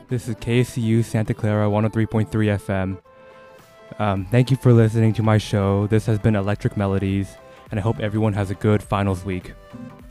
This is KCU Santa Clara 103.3 FM. Thank you for listening to my show. This has been Electric Melodies, and I hope everyone has a good finals week.